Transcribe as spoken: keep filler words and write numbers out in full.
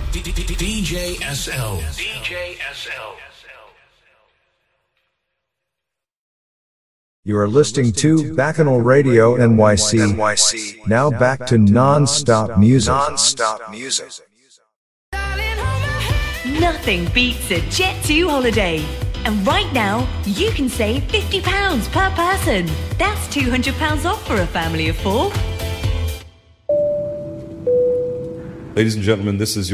D J S L. D J S L. You are listening to Bacchanal Radio N Y C. Now back to non-stop music. Non-stop music. Nothing beats a Jet two holiday. And right now, you can save fifty pounds per person. That's two hundred pounds off for a family of four. Ladies and gentlemen, this is your